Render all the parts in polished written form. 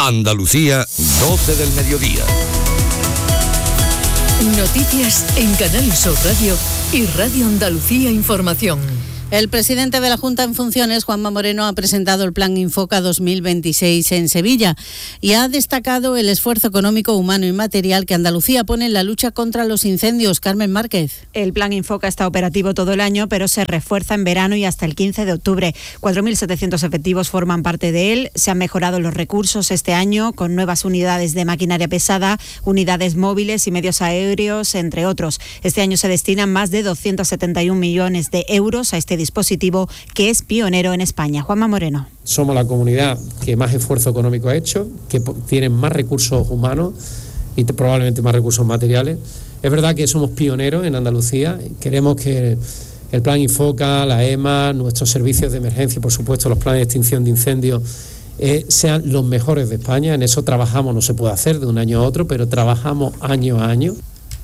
Andalucía, 12 del mediodía. Noticias en Canal Sur Radio y Radio Andalucía Información. El presidente de la Junta en funciones, Juanma Moreno, ha presentado el Plan Infoca 2026 en Sevilla y ha destacado el esfuerzo económico, humano y material que Andalucía pone en la lucha contra los incendios. Carmen Márquez. El Plan Infoca está operativo todo el año, pero se refuerza en verano y hasta el 15 de octubre. 4.700 efectivos forman parte de él. Se han mejorado los recursos este año con nuevas unidades de maquinaria pesada, unidades móviles y medios aéreos, entre otros. Este año se destinan más de 271 millones de euros a este dispositivo que es pionero en España. Juanma Moreno. Somos la comunidad que más esfuerzo económico ha hecho, que tiene más recursos humanos y probablemente más recursos materiales. Es verdad que somos pioneros en Andalucía. Queremos que el Plan Infoca, la EMA, nuestros servicios de emergencia, por supuesto, los planes de extinción de incendios, sean los mejores de España. En eso trabajamos, no se puede hacer de un año a otro, pero trabajamos año a año.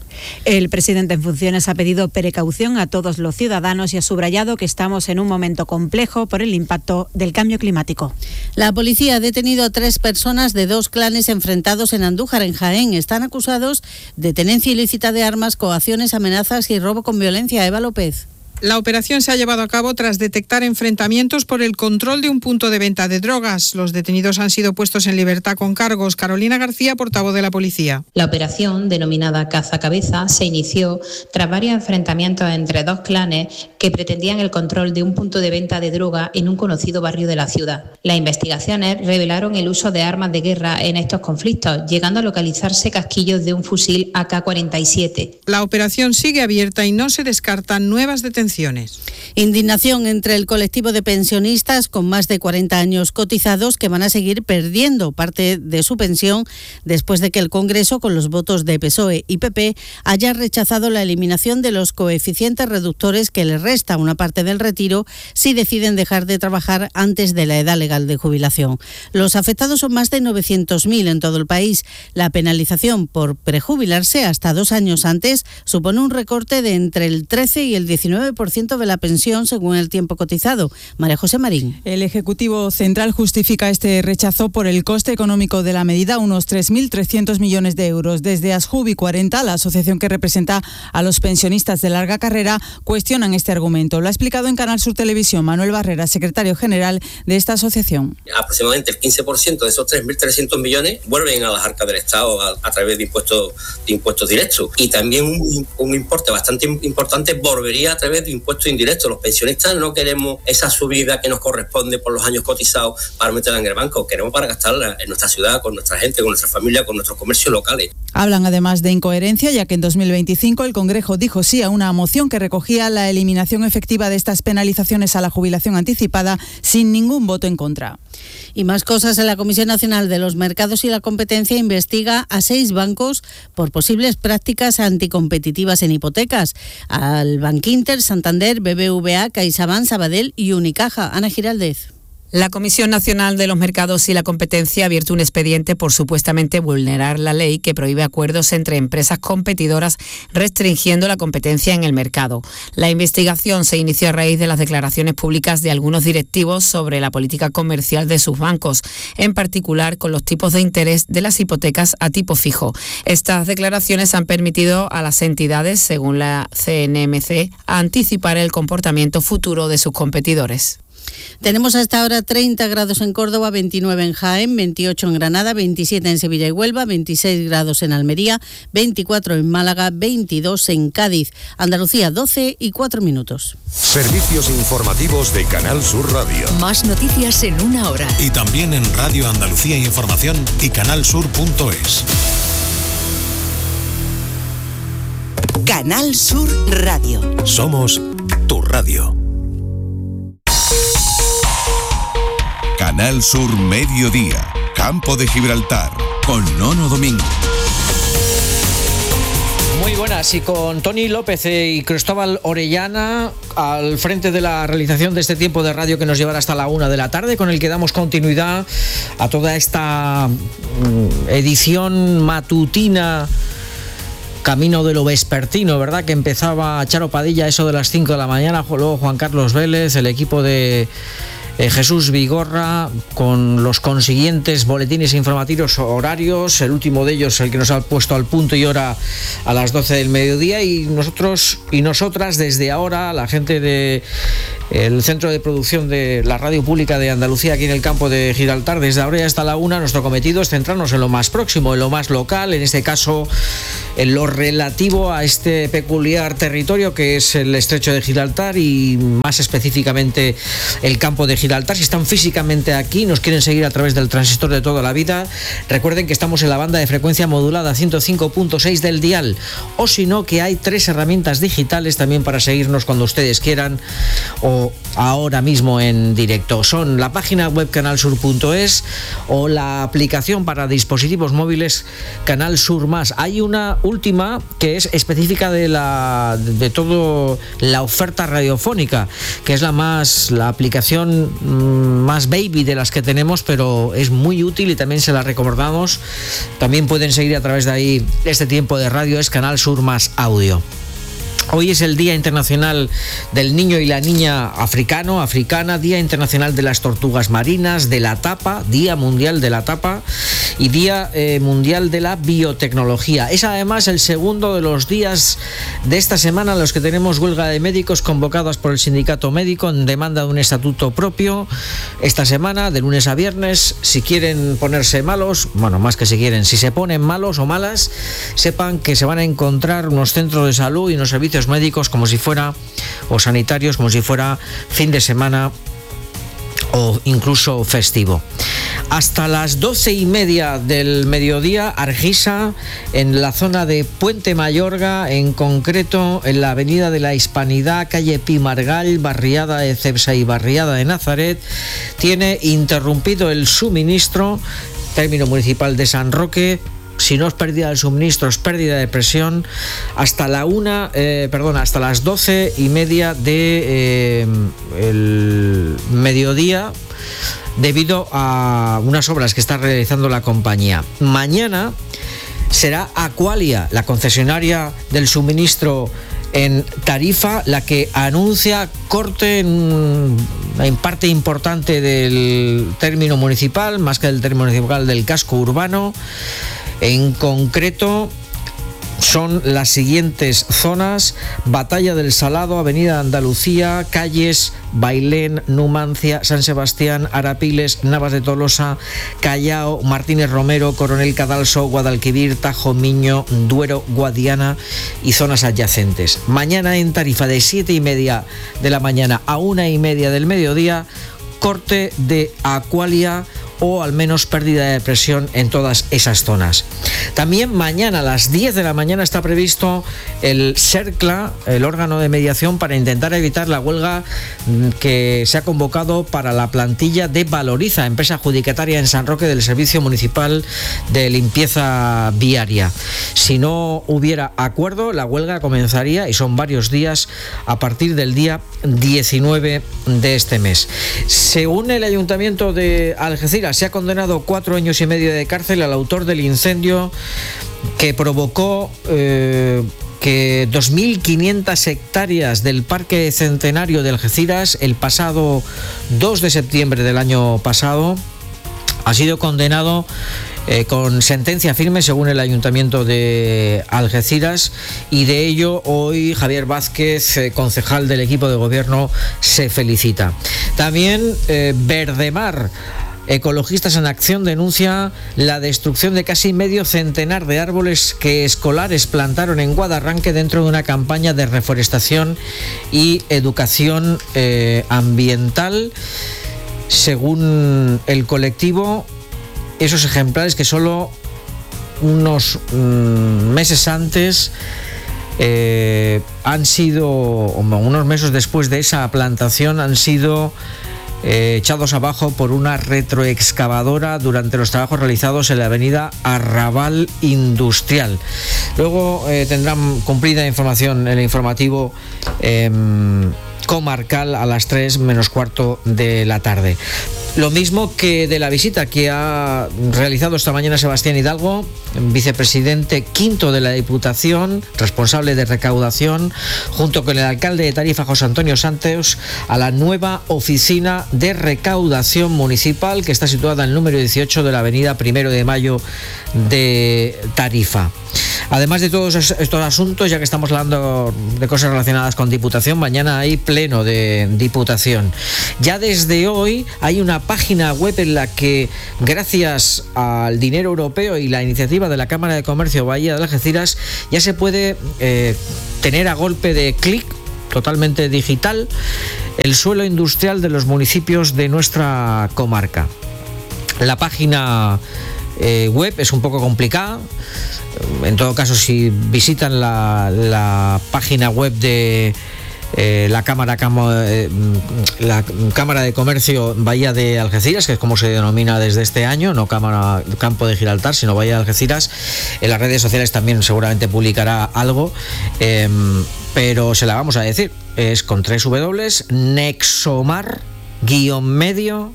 El presidente en funciones ha pedido precaución a todos los ciudadanos y ha subrayado que estamos en un momento complejo por el impacto del cambio climático. La policía ha detenido a 3 personas de 2 clanes enfrentados en Andújar, en Jaén. Están acusados de tenencia ilícita de armas, coacciones, amenazas y robo con violencia. Eva López. La operación se ha llevado a cabo tras detectar enfrentamientos por el control de un punto de venta de drogas. Los detenidos han sido puestos en libertad con cargos. Carolina García, portavoz de la policía. La operación, denominada Caza Cabeza, se inició tras varios enfrentamientos entre 2 clanes que pretendían el control de un punto de venta de droga en un conocido barrio de la ciudad. Las investigaciones revelaron el uso de armas de guerra en estos conflictos, llegando a localizarse casquillos de un fusil AK-47. La operación sigue abierta y no se descartan nuevas detenciones. Indignación entre el colectivo de pensionistas con más de 40 años cotizados que van a seguir perdiendo parte de su pensión después de que el Congreso, con los votos de PSOE y PP, haya rechazado la eliminación de los coeficientes reductores que les resta una parte del retiro si deciden dejar de trabajar antes de la edad legal de jubilación. Los afectados son más de 900.000 en todo el país. La penalización por prejubilarse hasta 2 años antes supone un recorte de entre el 13 y el 19% de la pensión según el tiempo cotizado. María José Marín. El Ejecutivo Central justifica este rechazo por el coste económico de la medida, unos 3.300 millones de euros. Desde Asjubi 40, la asociación que representa a los pensionistas de larga carrera, cuestionan este argumento. Lo ha explicado en Canal Sur Televisión Manuel Barrera, secretario general de esta asociación. Aproximadamente el 15% de esos 3.300 millones vuelven a las arcas del Estado a través de impuestos directos. Y también un importe bastante importante volvería a través de impuestos indirectos. Los pensionistas no queremos esa subida que nos corresponde por los años cotizados para meterla en el banco, queremos para gastarla en nuestra ciudad, con nuestra gente, con nuestra familia, con nuestros comercios locales. Hablan además de incoherencia, ya que en 2025 el Congreso dijo sí a una moción que recogía la eliminación efectiva de estas penalizaciones a la jubilación anticipada sin ningún voto en contra. Y más cosas. En la Comisión Nacional de los Mercados y la Competencia investiga a 6 bancos por posibles prácticas anticompetitivas en hipotecas. Al Bankinter, Santander, BBVA, CaixaBank, Sabadell y Unicaja. Ana Giraldez. La Comisión Nacional de los Mercados y la Competencia ha abierto un expediente por supuestamente vulnerar la ley que prohíbe acuerdos entre empresas competidoras restringiendo la competencia en el mercado. La investigación se inició a raíz de las declaraciones públicas de algunos directivos sobre la política comercial de sus bancos, en particular con los tipos de interés de las hipotecas a tipo fijo. Estas declaraciones han permitido a las entidades, según la CNMC, anticipar el comportamiento futuro de sus competidores. Tenemos hasta ahora 30 grados en Córdoba, 29 en Jaén, 28 en Granada, 27 en Sevilla y Huelva, 26 grados en Almería, 24 en Málaga, 22 en Cádiz. Andalucía, 12 y 4 minutos. Servicios informativos de Canal Sur Radio. Más noticias en una hora. Y también en Radio Andalucía Información y canalsur.es. Canal Sur Radio. Somos tu radio. Canal Sur Mediodía, Campo de Gibraltar, con Nono Domingo. Muy buenas, y con Tony López y Cristóbal Orellana al frente de la realización de este tiempo de radio que nos llevará hasta la 1 de la tarde, con el que damos continuidad a toda esta edición matutina camino de lo vespertino, ¿verdad? Que empezaba Charo Padilla a eso de las 5 de la mañana, luego Juan Carlos Vélez, el equipo de Jesús Vigorra, con los consiguientes boletines informativos horarios, el último de ellos el que nos ha puesto al punto y hora a las 12 del mediodía, y nosotros y nosotras desde ahora, la gente de el centro de producción de la Radio Pública de Andalucía aquí en el campo de Gibraltar, desde ahora hasta la 1, nuestro cometido es centrarnos en lo más próximo, en lo más local, en este caso en lo relativo a este peculiar territorio que es el estrecho de Gibraltar y más específicamente el campo de Gibraltar. Si están físicamente aquí, nos quieren seguir a través del transistor de toda la vida, recuerden que estamos en la banda de frecuencia modulada 105.6 del dial, o si no, que hay 3 herramientas digitales también para seguirnos cuando ustedes quieran o ahora mismo en directo. Son la página web canalsur.es o la aplicación para dispositivos móviles Canal Sur Más. Hay una última que es específica de todo la oferta radiofónica, que es la aplicación más baby de las que tenemos, pero es muy útil y también se la recomendamos. También pueden seguir a través de ahí este tiempo de radio, es Canal Sur Más Audio. Hoy es el Día Internacional del Niño y la Niña africana, Día Internacional de las Tortugas Marinas, de la tapa, Día Mundial de la Tapa y Día Mundial de la Biotecnología. Es además el segundo de los días de esta semana en los que tenemos huelga de médicos convocadas por el sindicato médico en demanda de un estatuto propio. Esta semana, de lunes a viernes, si quieren ponerse malos, bueno, más que si quieren, si se ponen malos o malas, sepan que se van a encontrar unos centros de salud y unos servicios médicos como si fuera, o sanitarios, como si fuera fin de semana o incluso festivo. Hasta las 12:30 del mediodía, Argisa, en la zona de Puente Mayorga, en concreto en la avenida de la Hispanidad, calle Pimargall, barriada de Cepsa y barriada de Nazaret, tiene interrumpido el suministro, término municipal de San Roque. Si no es pérdida de suministro, es pérdida de presión, hasta las 12:30 del mediodía, debido a unas obras que está realizando la compañía. Mañana será Aqualia, la concesionaria del suministro en Tarifa, la que anuncia corte en parte importante del término municipal, más que del término municipal, del casco urbano. En concreto, son las siguientes zonas: Batalla del Salado, Avenida Andalucía, calles Bailén, Numancia, San Sebastián, Arapiles, Navas de Tolosa, Callao, Martínez Romero, Coronel Cadalso, Guadalquivir, Tajo, Miño, Duero, Guadiana y zonas adyacentes. Mañana en Tarifa, de 7:30 de la mañana a 1:30 del mediodía, corte de Aqualia, o al menos pérdida de presión en todas esas zonas. También mañana a las 10 de la mañana está previsto el SERCLA, el órgano de mediación, para intentar evitar la huelga que se ha convocado para la plantilla de Valoriza, empresa adjudicataria en San Roque del Servicio Municipal de Limpieza Viaria. Si no hubiera acuerdo, la huelga comenzaría, y son varios días, a partir del día 19 de este mes. Según el Ayuntamiento de Algeciras, se ha condenado 4 años y medio de cárcel al autor del incendio que provocó que 2.500 hectáreas del Parque Centenario de Algeciras el pasado 2 de septiembre del año pasado. Ha sido condenado con sentencia firme, según el Ayuntamiento de Algeciras, y de ello hoy Javier Vázquez, concejal del equipo de gobierno, se felicita. También Verdemar, Ecologistas en Acción, denuncia la destrucción de casi medio centenar de árboles que escolares plantaron en Guadarranque dentro de una campaña de reforestación y educación ambiental. Según el colectivo, esos ejemplares que solo unos meses antes han sido, unos meses después de esa plantación, han sido echados abajo por una retroexcavadora durante los trabajos realizados en la avenida Arrabal Industrial. Luego tendrán cumplida información en el informativo comarcal a las 3 menos cuarto de la tarde. Lo mismo que de la visita que ha realizado esta mañana Sebastián Hidalgo, vicepresidente quinto de la Diputación, responsable de recaudación, junto con el alcalde de Tarifa, José Antonio Santos, a la nueva oficina de recaudación municipal que está situada en el número 18 de la avenida 1 de Mayo de Tarifa. Además de todos estos asuntos, ya que estamos hablando de cosas relacionadas con Diputación, mañana hay pleno de Diputación. Ya desde hoy hay una página web en la que, gracias al dinero europeo y la iniciativa de la Cámara de Comercio Bahía de Algeciras, ya se puede tener a golpe de clic, totalmente digital, el suelo industrial de los municipios de nuestra comarca. La página web es un poco complicada. En todo caso, si visitan la página web de la Cámara de Comercio Bahía de Algeciras, que es como se denomina desde este año, no Cámara Campo de Gibraltar, sino Bahía de Algeciras, en las redes sociales también seguramente publicará algo, pero se la vamos a decir. Es con 3 W, Nexomar-medio,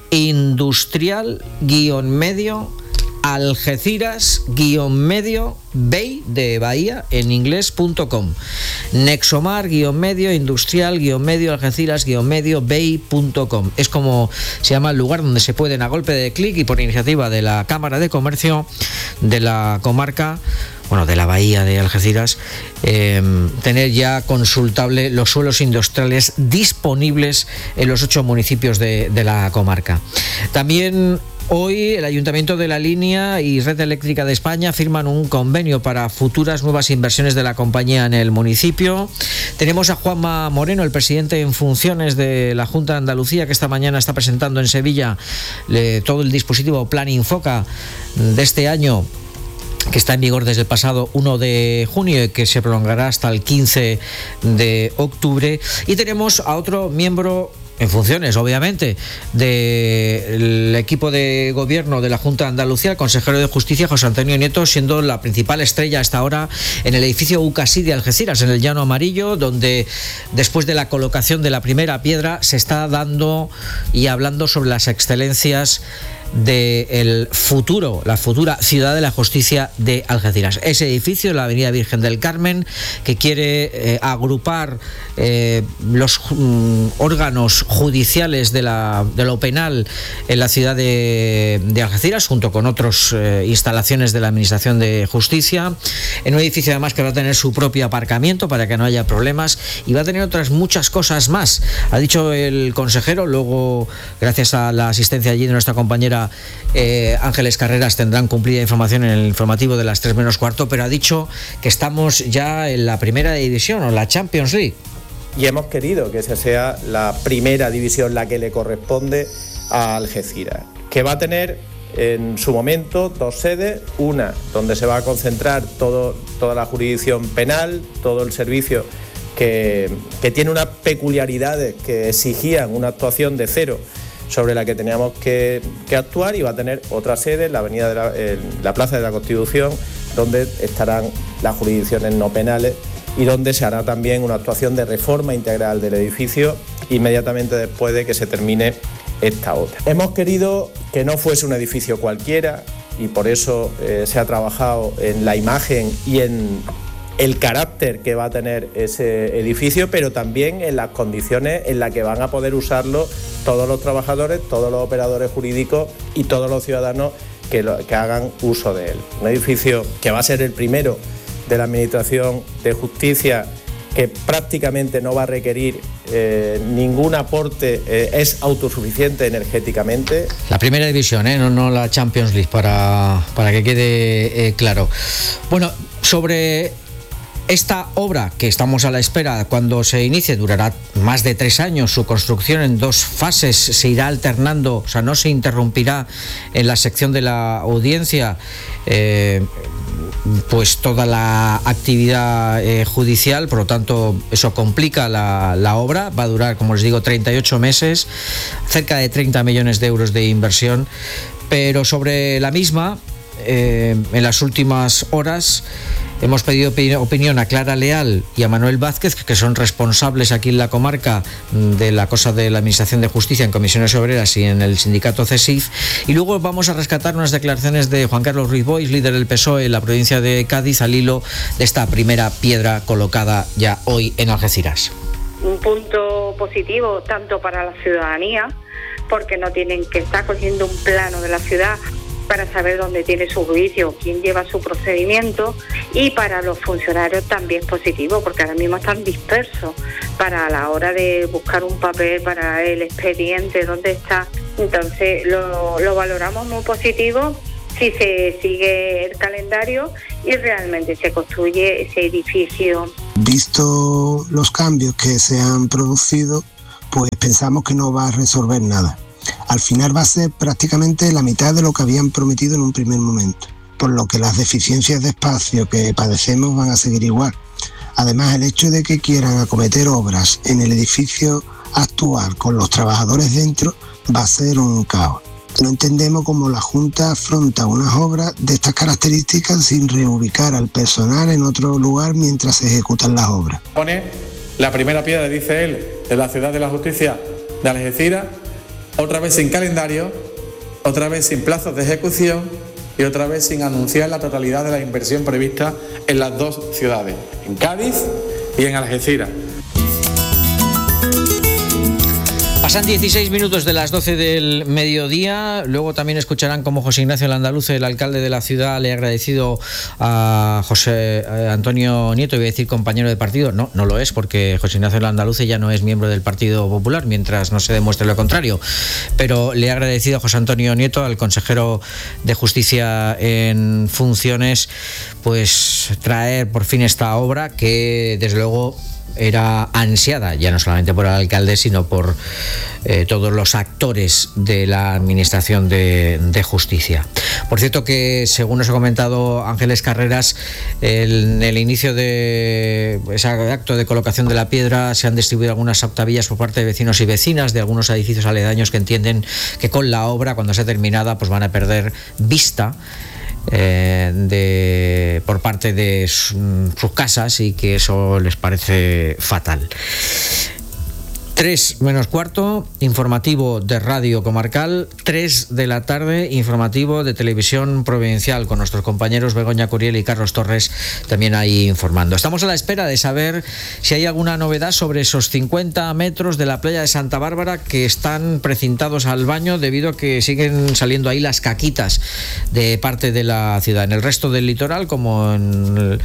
industrial-medio, Algeciras-medio, Bay de Bahía en inglés.com. Nexomar-medio, industrial-medio, Algeciras-medio, Bay.com. Es como se llama el lugar donde se pueden, a golpe de clic y por iniciativa de la Cámara de Comercio de la comarca, bueno, de la Bahía de Algeciras, tener ya consultable los suelos industriales disponibles en los 8 municipios de la comarca. También hoy el Ayuntamiento de La Línea y Red Eléctrica de España firman un convenio para futuras nuevas inversiones de la compañía en el municipio. Tenemos a Juanma Moreno, el presidente en funciones de la Junta de Andalucía, que esta mañana está presentando en Sevilla todo el dispositivo Plan Infoca de este año, que está en vigor desde el pasado 1 de junio y que se prolongará hasta el 15 de octubre. Y tenemos a otro miembro en funciones, obviamente, del equipo de gobierno de la Junta de Andalucía, el consejero de Justicia, José Antonio Nieto, siendo la principal estrella hasta ahora en el edificio UCASI de Algeciras, en el Llano Amarillo, donde después de la colocación de la primera piedra se está dando y hablando sobre las excelencias del futuro, la futura ciudad de la justicia de Algeciras. Ese edificio, la avenida Virgen del Carmen, que quiere agrupar los órganos judiciales de lo penal en la ciudad de Algeciras, junto con otras instalaciones de la Administración de Justicia, en un edificio además que va a tener su propio aparcamiento para que no haya problemas, y va a tener otras muchas cosas más, ha dicho el consejero. Luego, gracias a la asistencia allí de nuestra compañera Ángeles Carreras, tendrán cumplida información en el informativo de las 3 menos cuarto, pero ha dicho que estamos ya en la primera división o la Champions League. Y hemos querido que esa sea la primera división la que le corresponde a Algeciras, que va a tener en su momento 2 sedes, una donde se va a concentrar toda la jurisdicción penal, todo el servicio que tiene unas peculiaridades que exigían una actuación de cero sobre la que teníamos que actuar, y va a tener otra sede en la avenida la Plaza de la Constitución, donde estarán las jurisdicciones no penales y donde se hará también una actuación de reforma integral del edificio inmediatamente después de que se termine esta obra. Hemos querido que no fuese un edificio cualquiera, y por eso se ha trabajado en la imagen y en el carácter que va a tener ese edificio, pero también en las condiciones en las que van a poder usarlo todos los trabajadores, todos los operadores jurídicos y todos los ciudadanos que hagan uso de él. Un edificio que va a ser el primero de la Administración de Justicia, que prácticamente no va a requerir ningún aporte, es autosuficiente energéticamente. La primera división, no la Champions League, para que quede claro. Bueno, sobre esta obra que estamos a la espera cuando se inicie, durará más de 3 años, su construcción en 2 fases, se irá alternando, o sea, no se interrumpirá en la sección de la audiencia pues toda la actividad judicial, por lo tanto eso complica la obra. Va a durar, como les digo, 38 meses, cerca de 30 millones de euros de inversión, pero sobre la misma en las últimas horas hemos pedido opinión a Clara Leal y a Manuel Vázquez, que son responsables aquí en la comarca de la cosa de la Administración de Justicia en Comisiones Obreras y en el sindicato CESIF. Y luego vamos a rescatar unas declaraciones de Juan Carlos Ruiz Boix, líder del PSOE en la provincia de Cádiz, al hilo de esta primera piedra colocada ya hoy en Algeciras. Un punto positivo tanto para la ciudadanía, porque no tienen que estar cogiendo un plano de la ciudad para saber dónde tiene su juicio, quién lleva su procedimiento, y para los funcionarios también es positivo, porque ahora mismo están dispersos para la hora de buscar un papel para el expediente, dónde está. Entonces lo valoramos muy positivo si se sigue el calendario y realmente se construye ese edificio. Visto los cambios que se han producido, pues pensamos que no va a resolver nada. Al final va a ser prácticamente la mitad de lo que habían prometido en un primer momento, por lo que las deficiencias de espacio que padecemos van a seguir igual. Además, el hecho de que quieran acometer obras en el edificio actual con los trabajadores dentro va a ser un caos. No entendemos cómo la Junta afronta unas obras de estas características sin reubicar al personal en otro lugar mientras se ejecutan las obras. Pone la primera piedra, dice él, de la Ciudad de la Justicia de Algeciras, otra vez sin calendario, otra vez sin plazos de ejecución y otra vez sin anunciar la totalidad de la inversión prevista en las dos ciudades, en Cádiz y en Algeciras. Pasan 16 minutos de las 12 del mediodía. Luego también escucharán cómo José Ignacio Landaluce, el alcalde de la ciudad, le ha agradecido a José Antonio Nieto, voy a decir compañero de partido. No lo es, porque José Ignacio Landaluce ya no es miembro del Partido Popular, mientras no se demuestre lo contrario. Pero le ha agradecido a José Antonio Nieto, al consejero de Justicia en funciones, pues traer por fin esta obra que, desde luego, era ansiada, ya no solamente por el alcalde, sino por todos los actores de la Administración de Justicia. Por cierto que, según nos ha comentado Ángeles Carreras, en el inicio de ese acto de colocación de la piedra se han distribuido algunas octavillas por parte de vecinos y vecinas de algunos edificios aledaños que entienden que con la obra, cuando sea terminada, pues van a perder vista por parte de sus casas, y que eso les parece fatal. 3 menos cuarto, informativo de Radio Comarcal. 3 de la tarde, informativo de Televisión Provincial, con nuestros compañeros Begoña Curiel y Carlos Torres también ahí informando. Estamos a la espera de saber si hay alguna novedad sobre esos 50 metros de la playa de Santa Bárbara que están precintados al baño, debido a que siguen saliendo ahí las caquitas de parte de la ciudad. En el resto del litoral, como en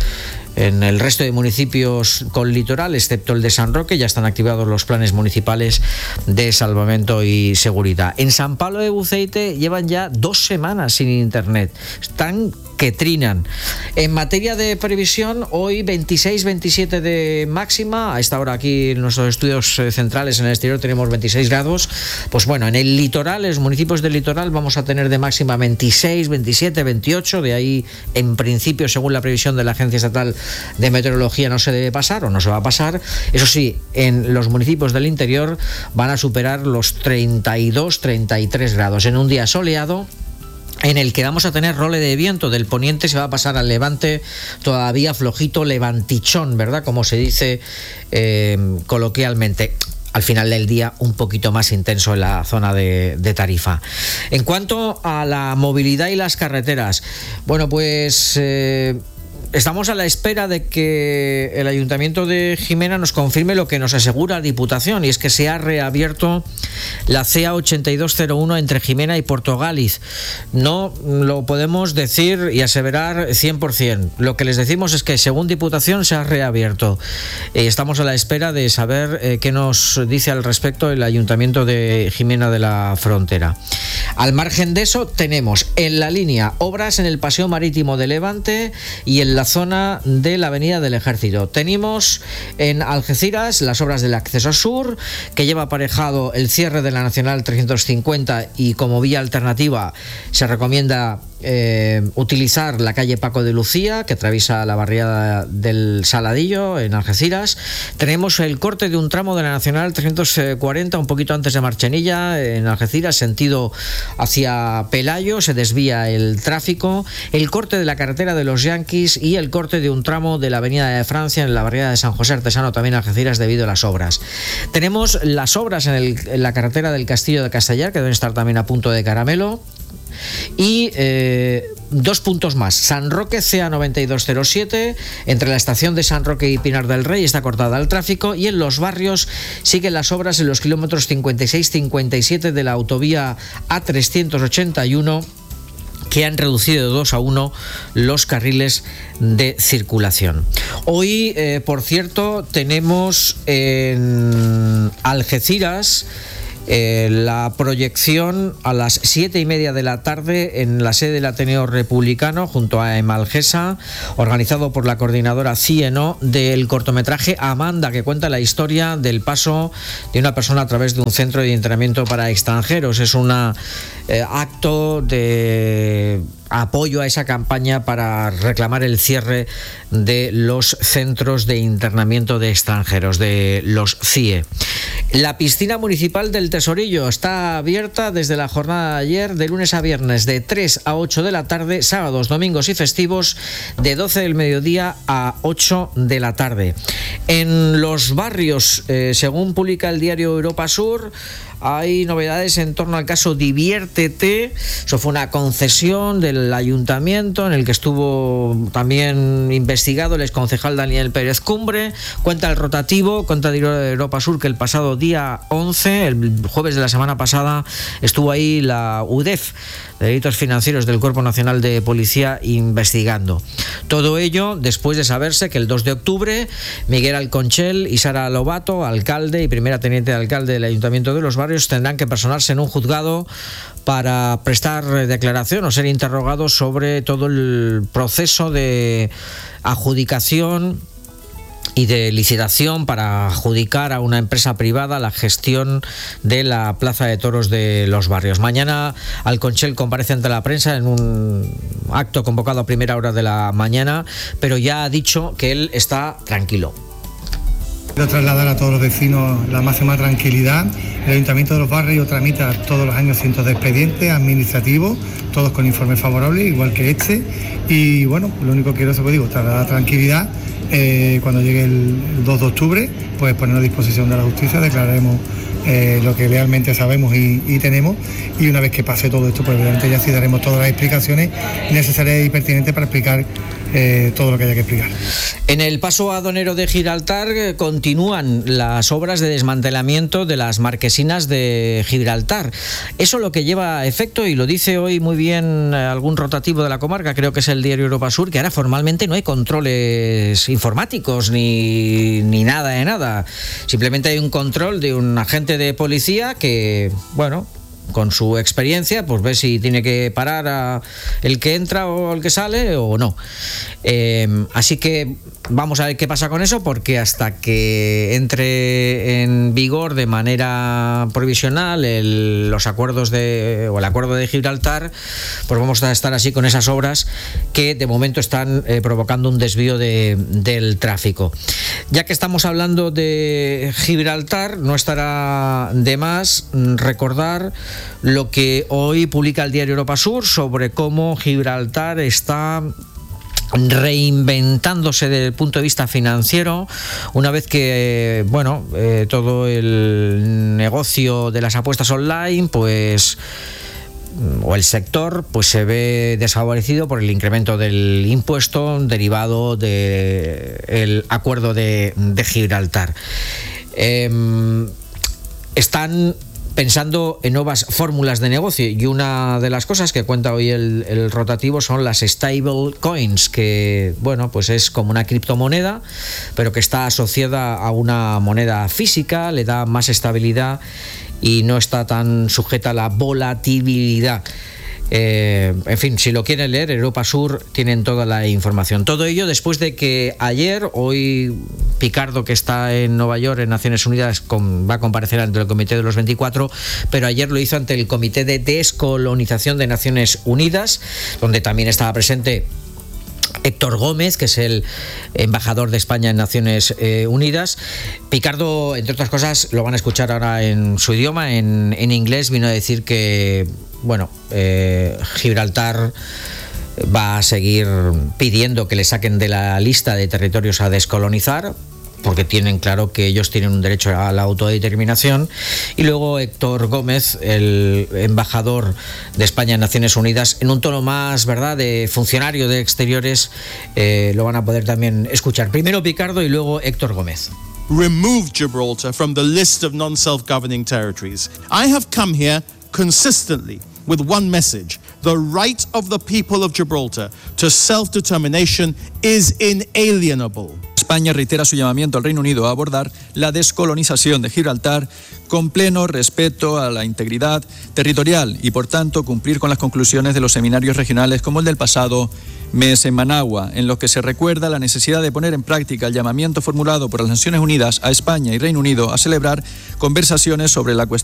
el resto de municipios con litoral, excepto el de San Roque, ya están activados los planes municipales de salvamento y seguridad. En San Pablo de Buceite llevan ya 2 semanas sin internet. Están que trinan. En materia de previsión, hoy 26-27 de máxima. A esta hora aquí en nuestros estudios centrales en el exterior tenemos 26 grados. Pues bueno, en el litoral, en los municipios del litoral, vamos a tener de máxima 26, 27, 28. De ahí, en principio, según la previsión de la Agencia Estatal de Meteorología, no se debe pasar o no se va a pasar. Eso sí, en los municipios del interior van a superar los 32, 33 grados. En un día soleado, en el que vamos a tener role de viento del poniente, se va a pasar al levante todavía flojito, levantichón, ¿verdad? Como se dice coloquialmente. Al final del día un poquito más intenso en la zona de Tarifa. En cuanto a la movilidad y las carreteras, bueno, pues estamos a la espera de que el Ayuntamiento de Jimena nos confirme lo que nos asegura Diputación, y es que se ha reabierto la CA 8201 entre Jimena y Portogaliz. No lo podemos decir y aseverar 100%. Lo que les decimos es que, según Diputación, se ha reabierto. Estamos a la espera de saber qué nos dice al respecto el Ayuntamiento de Jimena de la Frontera. Al margen de eso, tenemos en la línea obras en el Paseo Marítimo de Levante y en la zona de la Avenida del Ejército. Tenemos en Algeciras las obras del acceso sur, que lleva aparejado el cierre de la Nacional 350, y como vía alternativa se recomienda utilizar la calle Paco de Lucía, que atraviesa la barriada del Saladillo en Algeciras. Tenemos el corte de un tramo de la Nacional 340 un poquito antes de Marchenilla en Algeciras, sentido hacia Pelayo, se desvía el tráfico, el corte de la carretera de los Yanquis y el corte de un tramo de la Avenida de Francia en la barriada de San José Artesano, también en Algeciras, debido a las obras. Tenemos las obras en la carretera del Castillo de Castellar, que deben estar también a punto de caramelo. Y 2 puntos más. San Roque CA9207, entre la estación de San Roque y Pinar del Rey, está cortada al tráfico, y en los barrios siguen las obras en los kilómetros 56-57 de la autovía A381, que han reducido de 2 a 1 los carriles de circulación. Hoy, por cierto, tenemos en Algeciras la proyección a las 7:30 de la tarde en la sede del Ateneo Republicano, junto a Emalgesa, organizado por la coordinadora CIENO, del cortometraje Amanda, que cuenta la historia del paso de una persona a través de un centro de internamiento para extranjeros. Es un acto de apoyo a esa campaña para reclamar el cierre de los centros de internamiento de extranjeros, de los CIE. La piscina municipal del Tesorillo está abierta desde la jornada de ayer, de lunes a viernes, de 3 a 8 de la tarde, sábados, domingos y festivos, de 12 del mediodía a 8 de la tarde. En los barrios, según publica el diario Europa Sur, hay novedades en torno al caso Diviértete. Eso fue una concesión del ayuntamiento en el que estuvo también investigado el exconcejal Daniel Pérez Cumbre. Cuenta el rotativo, cuenta Europa Sur, que el pasado día 11, el jueves de la semana pasada, estuvo ahí la UDEF, de Delitos Financieros del Cuerpo Nacional de Policía, investigando. Todo ello después de saberse que el 2 de octubre Miguel Alconchel y Sara Lobato, alcalde y primera teniente de alcalde del Ayuntamiento de Los Barrios, tendrán que personarse en un juzgado para prestar declaración o ser interrogados sobre todo el proceso de adjudicación y de licitación para adjudicar a una empresa privada la gestión de la Plaza de Toros de Los Barrios. Mañana Alconchel comparece ante la prensa en un acto convocado a primera hora de la mañana, pero ya ha dicho que él está tranquilo. Quiero trasladar a todos los vecinos la máxima tranquilidad. El Ayuntamiento de Los Barrios tramita todos los años cientos de expedientes administrativos, todos con informes favorables, igual que este. Y bueno, lo único que quiero, eso que digo, trasladar tranquilidad. Cuando llegue el 2 de octubre, pues ponernos a disposición de la justicia, declararemos lo que realmente sabemos y tenemos, y una vez que pase todo esto, pues evidentemente ya sí daremos todas las explicaciones necesarias y pertinentes para explicar todo lo que haya que explicar. En el paso aduanero de Gibraltar continúan las obras de desmantelamiento de las marquesinas de Gibraltar. Eso lo que lleva a efecto, y lo dice hoy muy bien algún rotativo de la comarca, creo que es el diario Europa Sur, que ahora formalmente no hay controles informáticos ni nada de nada. Simplemente hay un control de un agente de policía que, bueno, con su experiencia, pues ve si tiene que parar a el que entra o el que sale o no. Así que vamos a ver qué pasa con eso, porque hasta que entre en vigor de manera provisional los acuerdos o el acuerdo de Gibraltar, pues vamos a estar así con esas obras que de momento están provocando un desvío del tráfico. Ya que estamos hablando de Gibraltar, no estará de más recordar lo que hoy publica el diario Europa Sur sobre cómo Gibraltar está reinventándose desde el punto de vista financiero, una vez que todo el negocio de las apuestas online, pues, o el sector, pues se ve desfavorecido por el incremento del impuesto derivado del acuerdo de Gibraltar. Están pensando en nuevas fórmulas de negocio, y una de las cosas que cuenta hoy el rotativo son las stable coins, que pues es como una criptomoneda, pero que está asociada a una moneda física, le da más estabilidad y no está tan sujeta a la volatilidad. En fin, si lo quieren leer, Europa Sur tienen toda la información. Todo ello después de que hoy Picardo, que está en Nueva York, en Naciones Unidas, va a comparecer ante el Comité de los 24, pero ayer lo hizo ante el Comité de Descolonización de Naciones Unidas, donde también estaba presente Héctor Gómez, que es el embajador de España en Naciones Unidas. Picardo, entre otras cosas, lo van a escuchar ahora en su idioma, en inglés, vino a decir que, Gibraltar va a seguir pidiendo que le saquen de la lista de territorios a descolonizar, porque tienen claro que ellos tienen un derecho a la autodeterminación. Y luego Héctor Gómez, el embajador de España en Naciones Unidas, en un tono más, ¿verdad?, de funcionario de Exteriores, lo van a poder también escuchar. Primero Picardo y luego Héctor Gómez. Remove Gibraltar from the list of non-self-governing territories. I have come here consistently with one message: the right of the people of Gibraltar to self-determination is inalienable. España reitera su llamamiento al Reino Unido a abordar la descolonización de Gibraltar con pleno respeto a la integridad territorial y, por tanto, cumplir con las conclusiones de los seminarios regionales como el del pasado mes en Managua, en los que se recuerda la necesidad de poner en práctica el llamamiento formulado por las Naciones Unidas a España y Reino Unido a celebrar conversaciones sobre la cuestión